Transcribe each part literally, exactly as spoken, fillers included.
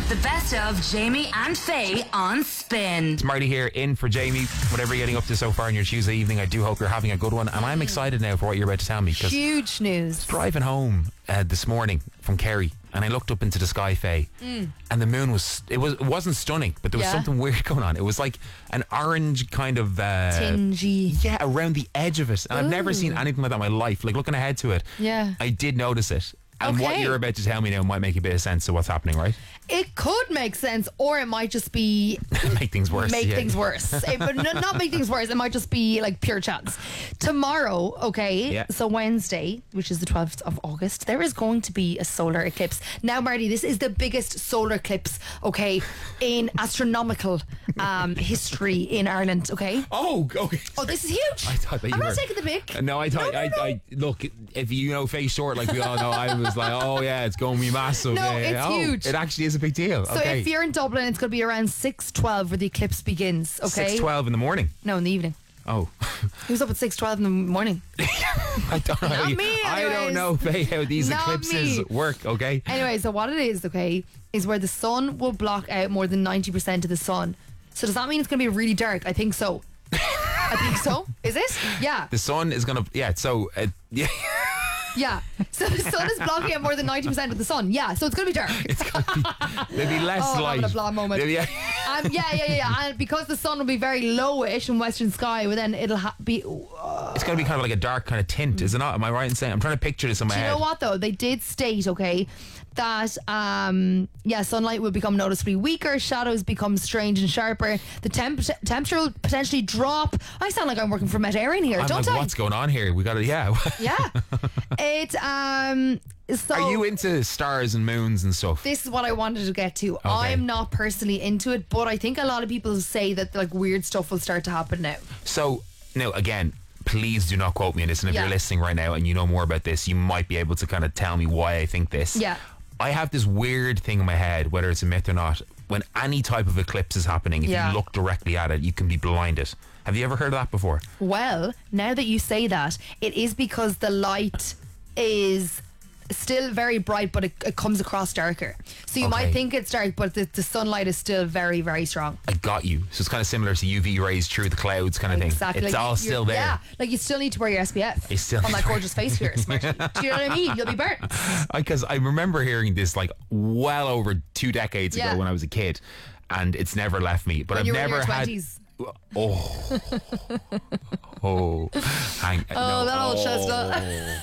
The best of Jamie and Faye on Spin. It's Marty here, in for Jamie. Whatever you're getting up to so far on your Tuesday evening, I do hope you're having a good one. And I'm excited now for what you're about to tell me. Huge news. Driving home uh, this morning from Kerry, and I looked up into the sky, Faye, mm. and the moon was it was it wasn't stunning, but there was Yeah. something weird going on. It was like an orange kind of uh, Tingy. yeah, around the edge of it, and I've never seen anything like that in my life. Like, looking ahead to it, Yeah. I did notice it. And what Okay. you're about to tell me now might make a bit of sense to what's happening, right? It could make sense, or it might just be Make things worse. make yeah. things worse. It- but no, not make things worse. It might just be like pure chance. Tomorrow, okay, Yeah. so Wednesday, which is the twelfth of August, there is going to be a solar eclipse. Now, Marty, this is the biggest solar eclipse, okay, in astronomical um, history in Ireland, okay? Oh, okay. Oh, this is huge. I thought that you I'm were not taking the pic. No, I thought No, no, I, no. I look. If you know Face Short, like we all know, I was like, oh yeah, it's going to be massive. No, yeah, yeah. it's Oh, huge. It actually is a big deal. So okay. if you're in Dublin, it's going to be around six twelve where the eclipse begins, okay? six twelve in the morning. No, in the evening. Oh, Who's up at six twelve in the morning? I don't know. how Not you- me, I don't anyways. know, Faye, how these Not eclipses me. work. Okay. Anyway, so what it is, okay, is where the sun will block out more than ninety percent of the sun. So does that mean it's going to be really dark? I think so. I think so. Is it? Yeah. The sun is gonna. Yeah. So. Uh, yeah. Yeah. So the sun is blocking out more than ninety percent of the sun. Yeah. So it's going to be dark. It's gonna be. There'll be less Oh, I'm light. having a blah moment. There'll be- Um, yeah, yeah, yeah, yeah. And because the sun will be very lowish in Western sky, well, then it'll ha- be. It's gonna be kind of like a dark kind of tint, is it not? Am I right in saying? I'm trying to picture this in my Do you head. know what though? They did state, okay, that um yeah, sunlight will become noticeably weaker, shadows become strange and sharper, the temp- temperature will potentially drop. I sound like I'm working for Met Éireann here, I'm don't like, I? what's going on here? We got to. Yeah. Yeah. It um so Are you into stars and moons and stuff? this is what I wanted to get to. I'm not personally into it, but I think a lot of people say that like weird stuff will start to happen now. So, now again, please do not quote me on this. And if Yeah. you're listening right now and you know more about this, you might be able to kind of tell me why I think this. Yeah. I have this weird thing in my head, whether it's a myth or not, when any type of eclipse is happening, if Yeah. you look directly at it, you can be blinded. Have you ever heard of that before? Well, now that you say that, it is because the light is still very bright, but it, it comes across darker. So you Okay. might think it's dark, but the, the sunlight is still very, very strong. I got you. So it's kind of similar to U V rays through the clouds kind of Exactly. thing. It's Like, all you're- still there. Yeah, like you still need to wear your S P F You still on need that to wear- gorgeous face of yours, Smarty. Do you know what I mean? You'll be burnt. Because I remember hearing this like well over two decades Yeah. ago when I was a kid, and it's never left me. But When I've you were in never your had. twenties. Oh, oh, hang. Oh, no. that old chestnut.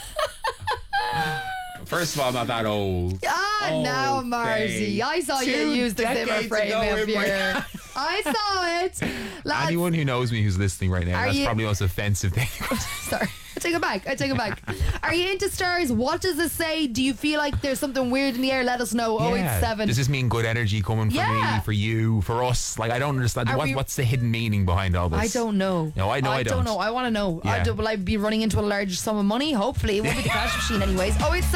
First of all, I'm not that old. Ah, Oh, now, Marty. Faye. I saw you Two use the zimmer decades frame ago up in my- here. I saw it. Lads, Anyone who knows me who's listening right now, Are that's you- probably the most offensive thing. Sorry. I take it back. I take it back. Are you into stars? What does it say? Do you feel like there's something weird in the air? Let us know. oh eight seven. Does this mean good energy coming for Yeah. me, for you, for us? Like, I don't understand. Are What, we- what's the hidden meaning behind all this? I don't know. No, I know I don't. know. I want to know. I Yeah. do, will I be running into a large sum of money? Hopefully. It won't be the cash machine anyways. oh eight seven